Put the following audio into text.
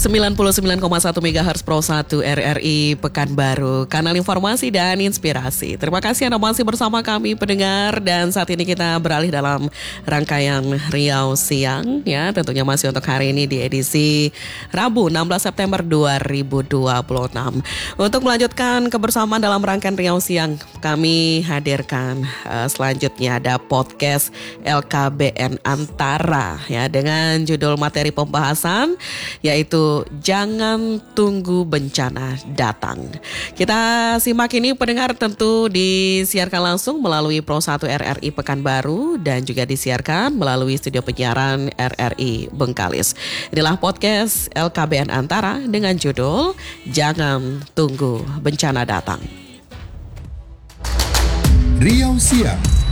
99,1 MHz Pro 1 RRI Pekanbaru, kanal informasi dan inspirasi. Terima kasih Anda masih bersama kami pendengar, dan saat ini kita beralih dalam rangkaian Riau Siang ya, tentunya masih untuk hari ini di edisi Rabu 16 September 2026. Untuk melanjutkan kebersamaan dalam rangkaian Riau Siang, kami hadirkan selanjutnya ada podcast LKBN Antara ya, dengan judul materi pembahasan yaitu Jangan Tunggu Bencana Datang. Kita simak ini pendengar, tentu disiarkan langsung melalui Pro 1 RRI Pekanbaru dan juga disiarkan melalui studio penyiaran RRI Bengkalis. Inilah podcast LKBN Antara dengan judul Jangan Tunggu Bencana Datang. Riau Siang.